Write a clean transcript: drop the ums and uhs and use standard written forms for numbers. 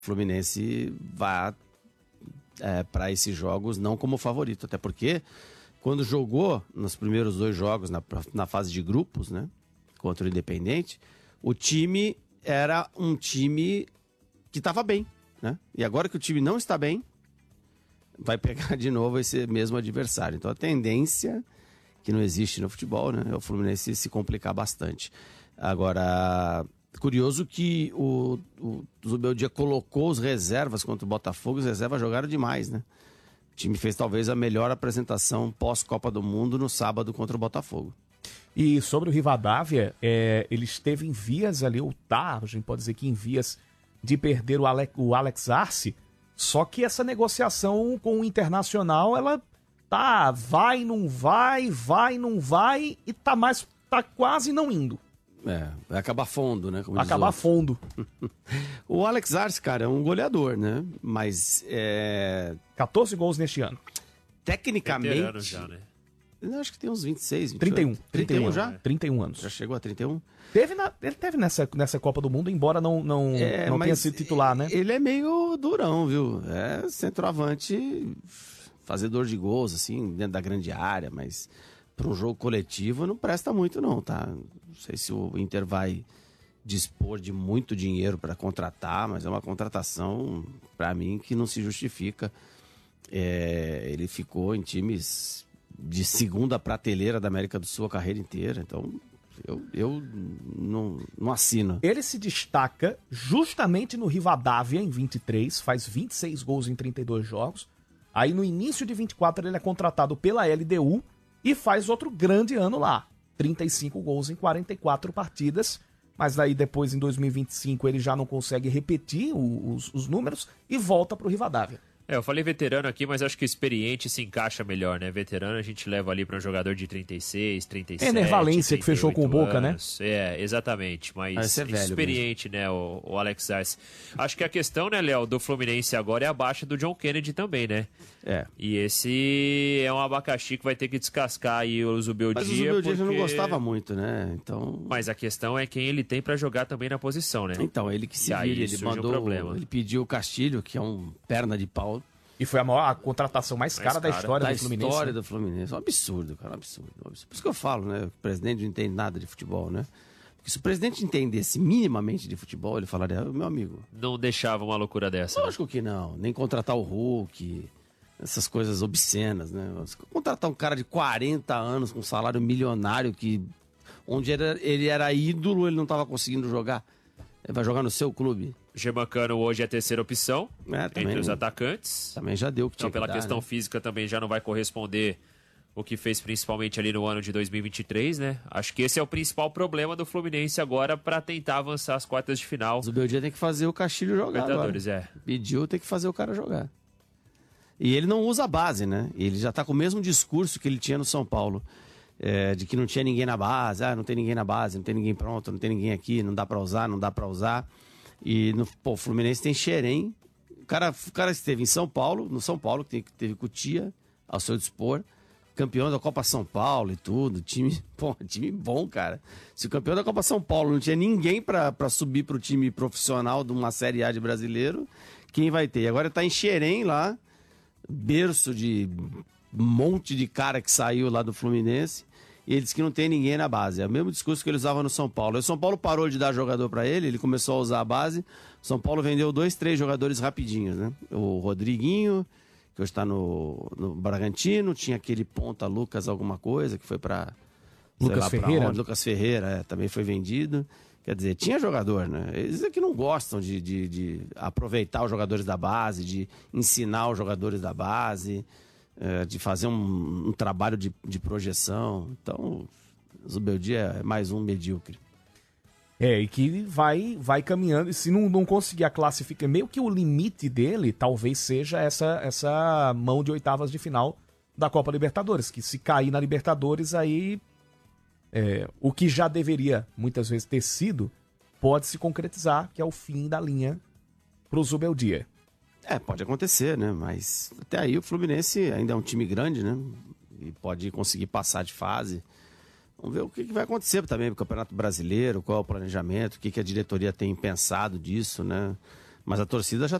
Fluminense vai para esses jogos não como favorito, até porque quando jogou nos primeiros 2 jogos na fase de grupos, né, contra o Independente, o time era um time que estava bem, né? E agora que o time não está bem, vai pegar de novo esse mesmo adversário. Então a tendência que não existe no futebol, né, é o Fluminense se complicar bastante. Agora, curioso que o Zubeldia colocou os reservas contra o Botafogo, os reservas jogaram demais, né? O time fez talvez a melhor apresentação pós-Copa do Mundo no sábado contra o Botafogo. E sobre o Rivadavia, ele esteve em vias ali, ou tá, a gente pode dizer que em vias de perder o Alex Arce, só que essa negociação com o Internacional, ela tá, vai, não vai, e tá quase não indo. Vai acabar fundo, né? Como acabar fundo. O Alex Arce, cara, é um goleador, né? Mas 14 gols neste ano. Tecnicamente... já, né? Eu acho que tem uns 26, 28. 31 já? 31 anos. Já chegou a 31? Ele teve nessa Copa do Mundo, embora não tenha sido titular, né? Ele é meio durão, viu? É centroavante, fazedor de gols, assim, dentro da grande área, mas para um jogo coletivo não presta muito não, tá? Não sei se o Inter vai dispor de muito dinheiro para contratar, mas é uma contratação, para mim, que não se justifica. Ele ficou em times de segunda prateleira da América do Sul a carreira inteira, então eu não assino. Ele se destaca justamente no Rivadavia em 23, faz 26 gols em 32 jogos. Aí no início de 24 ele é contratado pela LDU e faz outro grande ano lá, 35 gols em 44 partidas, mas aí depois em 2025 ele já não consegue repetir os números e volta para o Rivadavia. Eu falei veterano aqui, mas acho que experiente se encaixa melhor, né? Veterano a gente leva ali para um jogador de 36, 37, Ener Valencia, que fechou com o Boca, anos. né? Exatamente. Mas experiente, né, o Alex Arce. Acho que a questão, né, Léo, do Fluminense agora é a baixa do John Kennedy também, né? E esse é um abacaxi que vai ter que descascar aí o Zubeldia. Mas o Zubeldia já não gostava muito, né? Então... Mas a questão é quem ele tem para jogar também na posição, né? Então, ele que se vira, ele mandou... Ele pediu o Castilho, que é um perna de pau. E foi a contratação mais cara da história do Fluminense. Da história do Fluminense. É um absurdo, cara, um absurdo. Por isso que eu falo, né? O presidente não entende nada de futebol, né? Porque se o presidente entendesse minimamente de futebol, ele falaria, meu amigo... Não deixava uma loucura dessa. Lógico que não. Nem contratar o Hulk, essas coisas obscenas, né? Contratar um cara de 40 anos com salário milionário, onde ele era ídolo, ele não estava conseguindo jogar. Ele vai jogar no seu clube. Germancano hoje é a terceira opção entre os atacantes. Também já deu o que tinha então, pela que dar, questão né? física também já não vai corresponder o que fez principalmente ali no ano de 2023, né? Acho que esse é o principal problema do Fluminense agora para tentar avançar as quartas de final. O Zubeldia tem que fazer o Castilho jogar agora. Pediu, tem que fazer o cara jogar. E ele não usa a base, né? Ele já tá com o mesmo discurso que ele tinha no São Paulo. De que não tinha ninguém na base, não tem ninguém na base, não tem ninguém pronto, não tem ninguém aqui, não dá pra usar. E o Fluminense tem Xerém. O cara esteve em São Paulo, no São Paulo, que teve Cutia ao seu dispor, campeão da Copa São Paulo e tudo, time bom, cara. Se o campeão da Copa São Paulo não tinha ninguém pra subir pro time profissional de uma Série A de brasileiro, quem vai ter? Agora tá em Xerém lá, berço de um monte de cara que saiu lá do Fluminense. E ele disse que não tem ninguém na base. É o mesmo discurso que ele usava no São Paulo. O São Paulo parou de dar jogador para ele começou a usar a base. O São Paulo vendeu 2, 3 jogadores rapidinhos, né? O Rodriguinho, que hoje está no Bragantino, tinha aquele ponta Lucas alguma coisa, que foi para Lucas Ferreira. Lucas Ferreira, também foi vendido. Quer dizer, tinha jogador, né? Eles é que não gostam de aproveitar os jogadores da base, de ensinar os jogadores da base, de fazer um trabalho de projeção. Então, o Zubeldia é mais um medíocre. E que vai caminhando, e se não conseguir a classificação, meio que o limite dele talvez seja essa mão de oitavas de final da Copa Libertadores, que se cair na Libertadores, aí o que já deveria muitas vezes ter sido, pode se concretizar, que é o fim da linha pro Zubeldia. Pode acontecer, né? Mas até aí o Fluminense ainda é um time grande, né? E pode conseguir passar de fase. Vamos ver o que vai acontecer também no Campeonato Brasileiro, qual é o planejamento, o que a diretoria tem pensado disso, né? Mas a torcida já